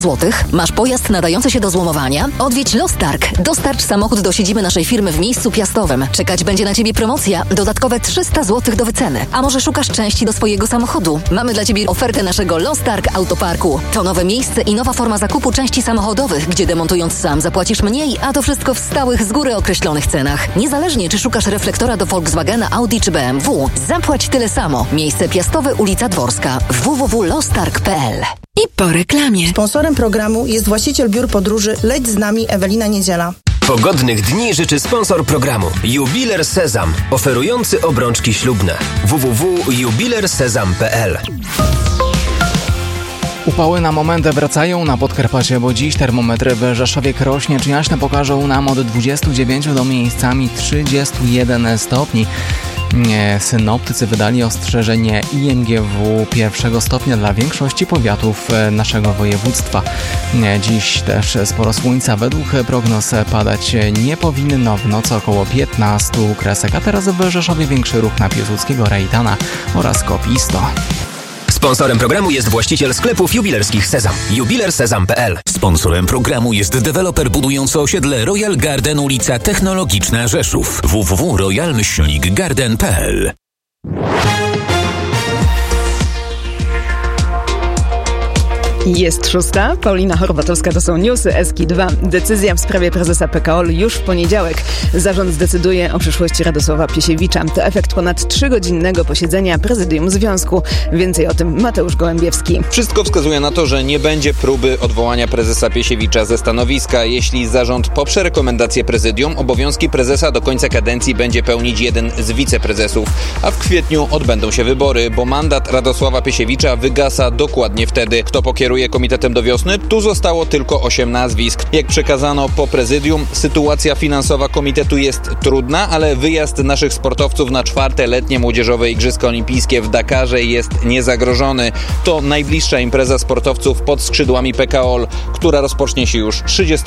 złotych? Masz pojazd nadający się do złomowania? Odwiedź Lostarg. Dostarcz samochód do siedziby naszej firmy w miejscu Piastowym. Czekać będzie na Ciebie promocja. Dodatkowe 300 zł do wyceny. A może szukasz części do swojego samochodu? Mamy dla Ciebie ofertę naszego Lostarg Autoparku. To nowe miejsce i nowa forma zakupu części samochodowych, gdzie demontując sam zapłacisz mniej, a to wszystko w stałych, z góry określonych cenach. Niezależnie, czy szukasz reflektora do Volkswagena, Audi czy BMW. Zapłać tyle samo. Miejsce Piastowe, ulica Dworska. www.lostarg.pl. I po reklamie. Sponsorem programu jest właściciel biur podróży Leć z nami Ewelina Niedziela. Pogodnych dni życzy sponsor programu Jubiler Sezam, oferujący obrączki ślubne. www.jubilersezam.pl. Upały na moment wracają na Podkarpacie, bo dziś termometry w Rzeszowie, Krośnie czy Jaśne pokażą nam od 29 do miejscami 31 stopni. Synoptycy wydali ostrzeżenie IMGW 1 stopnia dla większości powiatów naszego województwa. Dziś też sporo słońca. Według prognoz padać nie powinno, w nocy około 15 kresek, a teraz w Rzeszowie większy ruch na Piłsudskiego, Rejtana oraz Kopisto. Sponsorem programu jest właściciel sklepów jubilerskich Sezam. jubilersezam.pl. Sponsorem programu jest deweloper budujący osiedle Royal Garden, ulica Technologiczna, Rzeszów. www.royal-garden.pl. Jest 6. Paulina Horwatowska, to są newsy SK2. Decyzja w sprawie prezesa PKO już w poniedziałek. Zarząd zdecyduje o przyszłości Radosława Piesiewicza. To efekt ponad 3-godzinnego posiedzenia prezydium związku. Więcej o tym Mateusz Gołębiewski. Wszystko wskazuje na to, że nie będzie próby odwołania prezesa Piesiewicza ze stanowiska. Jeśli zarząd poprze rekomendację prezydium, obowiązki prezesa do końca kadencji będzie pełnić jeden z wiceprezesów. A w kwietniu odbędą się wybory, bo mandat Radosława Piesiewicza wygasa dokładnie wtedy. Kto pokieruje komitetem do wiosny? Tu zostało tylko 8 nazwisk. Jak przekazano po prezydium, sytuacja finansowa komitetu jest trudna, ale wyjazd naszych sportowców na 4. letnie młodzieżowe Igrzyska Olimpijskie w Dakarze jest niezagrożony. To najbliższa impreza sportowców pod skrzydłami PKOL, która rozpocznie się już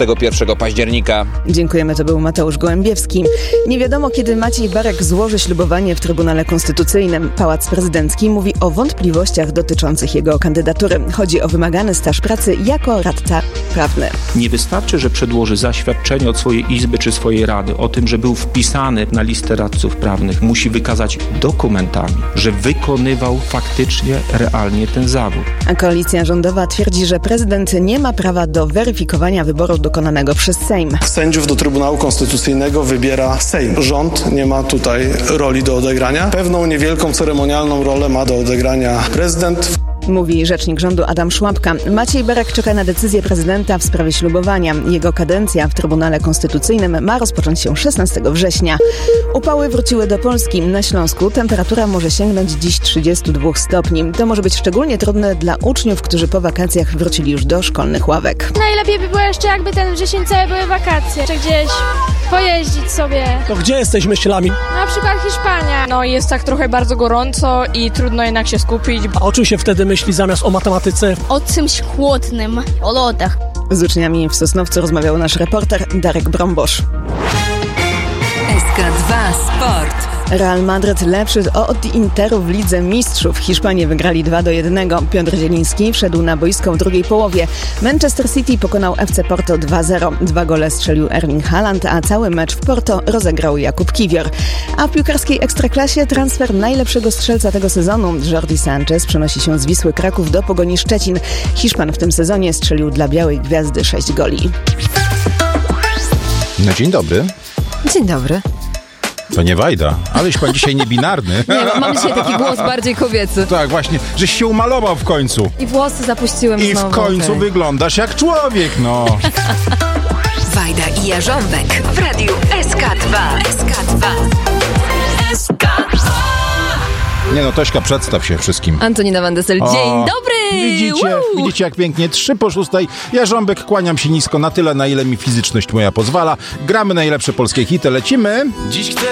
31 października. Dziękujemy, to był Mateusz Gołębiewski. Nie wiadomo, kiedy Maciej Barek złoży ślubowanie w Trybunale Konstytucyjnym. Pałac Prezydencki mówi o wątpliwościach dotyczących jego kandydatury. Chodzi o wymagany staż pracy jako radca prawny. Nie wystarczy, że przedłoży zaświadczenie od swojej izby czy swojej rady o tym, że był wpisany na listę radców prawnych. Musi wykazać dokumentami, że wykonywał faktycznie, realnie ten zawód. A koalicja rządowa twierdzi, że prezydent nie ma prawa do weryfikowania wyboru dokonanego przez Sejm. Sędziów do Trybunału Konstytucyjnego wybiera Sejm. Rząd nie ma tutaj roli do odegrania. Pewną niewielką ceremonialną rolę ma do odegrania prezydent. Mówi rzecznik rządu Adam Szłapka. Maciej Barek czeka na decyzję prezydenta w sprawie ślubowania. Jego kadencja w Trybunale Konstytucyjnym ma rozpocząć się 16 września. Upały wróciły do Polski. Na Śląsku temperatura może sięgnąć dziś 32 stopni. To może być szczególnie trudne dla uczniów, którzy po wakacjach wrócili już do szkolnych ławek. Najlepiej by było jeszcze, jakby ten wrzesień całe były wakacje, czy gdzieś pojeździć sobie. To gdzie jesteś myślami? Na przykład Hiszpania. No jest tak trochę bardzo gorąco i trudno jednak się skupić. A o czym się wtedy myśli zamiast o matematyce? O czymś chłodnym, o lodach. Z uczniami w Sosnowcu rozmawiał nasz reporter Darek Brombosz. SK2 Sport. Real Madryt lepszy od Interu w Lidze Mistrzów. Hiszpanie wygrali 2-1. Piotr Zieliński wszedł na boisko w drugiej połowie. Manchester City pokonał FC Porto 2-0. 2 gole strzelił Erling Haaland, a cały mecz w Porto rozegrał Jakub Kiwior. A w piłkarskiej Ekstraklasie transfer najlepszego strzelca tego sezonu. Jordi Sanchez przenosi się z Wisły Kraków do Pogoni Szczecin. Hiszpan w tym sezonie strzelił dla Białej Gwiazdy 6 goli. No dzień dobry. Dzień dobry. To nie Wajda, aleś pan dzisiaj niebinarny. Nie, mam dzisiaj taki głos bardziej kobiecy. Tak, właśnie, żeś się umalował w końcu. I włosy zapuściłem I znowu. w końcu wyglądasz jak człowiek, no. Wajda i Jarząbek w radiu SK2. SK2. Nie no, Tośka, przedstaw się wszystkim. Antonina Van Dessel, dzień dobry! Widzicie jak pięknie, 3:06. Jarząbek, kłaniam się nisko na tyle, na ile mi fizyczność moja pozwala. Gramy najlepsze polskie hity, lecimy. Dziś chcę